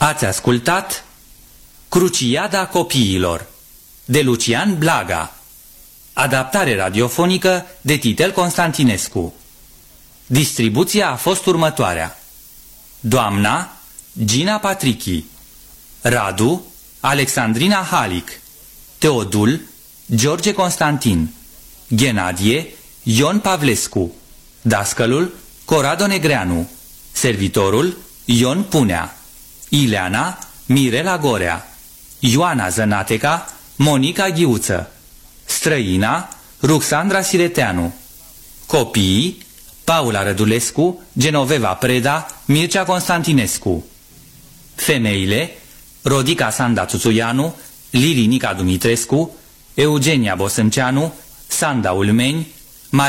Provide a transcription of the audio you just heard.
Ați ascultat Cruciada copiilor de Lucian Blaga, adaptare radiofonică de Titel Constantinescu. Distribuția a fost următoarea: Doamna Gina Patrichi, Radu Alexandrina Halic, Teodul George Constantin, Ghenadie Ion Pavlescu, dascălul Corado Negreanu, servitorul Ion Punea, Ileana Mirela Gorea, Ioana Zănateca Monica Ghiuță, străina Ruxandra Sireteanu, copiii Paula Rădulescu, Genoveva Preda, Mircea Constantinescu, femeile Rodica Sanda Țuțuianu, Lili Nica Dumitrescu, Eugenia Bosânceanu, Sanda Ulmeni,